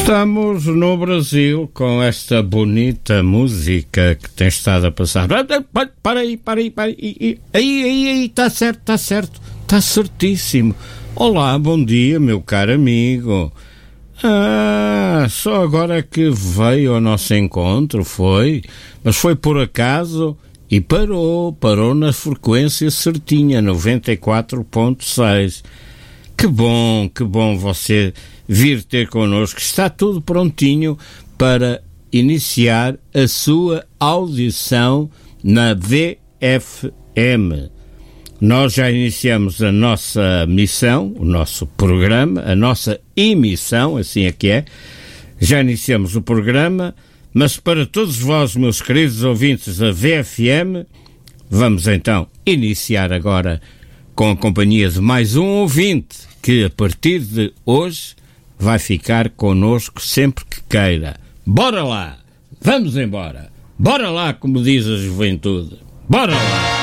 Estamos no Brasil com esta bonita música que tem estado a passar. Para aí. Aí, está está certíssimo. Olá, bom dia, meu caro amigo. Só agora que veio ao nosso encontro, mas foi por acaso e parou na frequência certinha, 94.6. Que bom você vir ter connosco. Está tudo prontinho para iniciar a sua audição na VFM. Nós já iniciamos a nossa missão, o nosso programa, a nossa emissão, assim é que é. Já iniciamos o programa, mas para todos vós, meus queridos ouvintes da VFM, vamos então iniciar agora com a companhia de mais um ouvinte que a partir de hoje vai ficar connosco sempre que queira. Bora lá! Vamos embora! Bora lá, como diz a juventude! Bora lá!